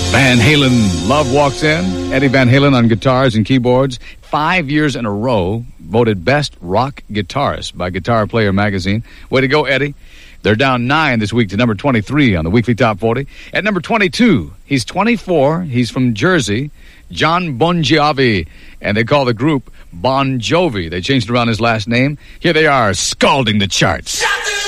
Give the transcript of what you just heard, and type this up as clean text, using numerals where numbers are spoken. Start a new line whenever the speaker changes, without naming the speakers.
Van Halen, Love Walks In. Eddie Van Halen on guitars and keyboards. 5 years in a row, voted best rock guitarist by Guitar Player magazine. Way to go, Eddie. They're down 9 this week to number 23 on the weekly top 40. At number 22, he's 24. He's from Jersey. John Bon Jovi. And they call the group Bon Jovi. They changed around his last name. Here they are, scalding the charts.